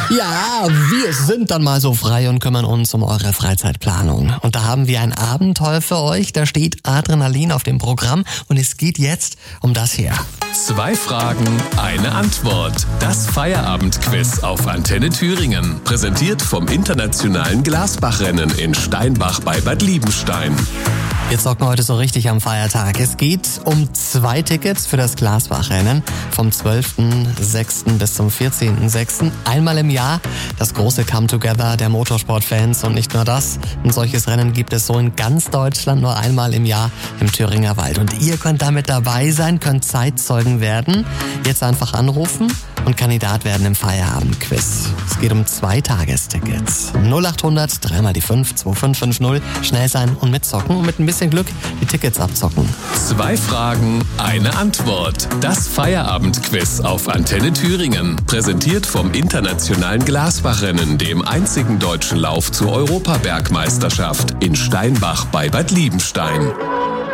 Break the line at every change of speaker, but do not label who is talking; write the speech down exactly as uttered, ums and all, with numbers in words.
Ja, wir sind dann mal so frei und kümmern uns um eure Freizeitplanung. Und da haben wir ein Abenteuer für euch. Da steht Adrenalin auf dem Programm und es geht jetzt um das hier.
Zwei Fragen, eine Antwort. Das Feierabendquiz auf Antenne Thüringen. Präsentiert vom internationalen Glasbachrennen in Steinbach bei Bad Liebenstein.
Wir zocken heute so richtig am Feiertag. Es geht um zwei Tickets für das Glasbachrennen vom zwölften sechsten bis zum vierzehnten sechsten Einmal im Jahr das große Come-Together der Motorsportfans. Und nicht nur das, ein solches Rennen gibt es so in ganz Deutschland nur einmal im Jahr im Thüringer Wald. Und ihr könnt damit dabei sein, könnt Zeitzeugen werden. Jetzt einfach anrufen und Kandidat werden im Feierabendquiz. Es geht um zwei Tagestickets. null acht hundert, dreimal die fünf, zwei fünf fünf null. Schnell sein und mitzocken und mit ein bisschen Glück die Tickets abzocken.
Zwei Fragen, eine Antwort. Das Feierabendquiz auf Antenne Thüringen. Präsentiert vom internationalen Glasbachrennen, dem einzigen deutschen Lauf zur Europabergmeisterschaft in Steinbach bei Bad Liebenstein.